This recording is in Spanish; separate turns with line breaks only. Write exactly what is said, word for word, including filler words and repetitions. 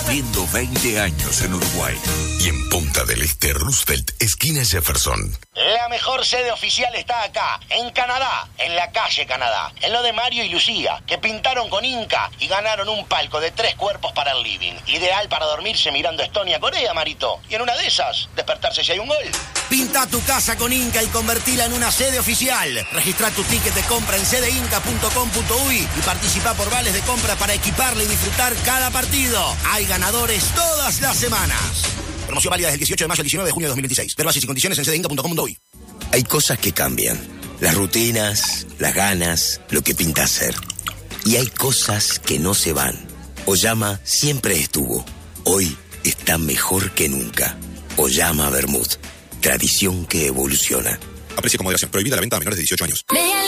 cumpliendo veinte años en Uruguay.
Y en Punta del Este, Roosevelt, esquina Jefferson.
La mejor sede oficial está acá, en Canadá, en la calle Canadá, en lo de Mario y Lucía, que pintaron con Inca y ganaron un palco de tres cuerpos para el living. Ideal para dormirse mirando Estonia-Corea, Marito. Y en una de esas, despertarse si hay un gol.
Pinta tu casa con Inca y convertila en una sede oficial. Registra tu ticket de compra en sede inca punto com punto uy y participa por vales de compra para equiparle y disfrutar cada partido. Hay ganadores todas las semanas. Promoción válida desde el dieciocho de mayo al diecinueve de junio de dos mil veintiséis. Ver bases y condiciones en sede inca punto com punto uy.
Hay cosas que cambian. Las rutinas, las ganas, lo que pinta hacer. Y hay cosas que no se van. Oyama siempre estuvo. Hoy está mejor que nunca. Oyama Vermouth. Tradición que evoluciona.
Aprecio con moderación. Prohibida la venta a menores de dieciocho años.